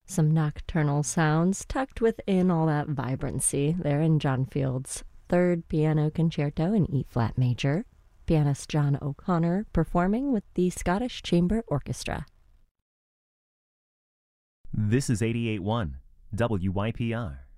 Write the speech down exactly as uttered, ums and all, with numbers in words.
Some nocturnal sounds tucked within all that vibrancy there in John Field's Third Piano Concerto in E-flat major, pianist John O'Connor performing with the Scottish Chamber Orchestra. This is eighty-eight point one W Y P R.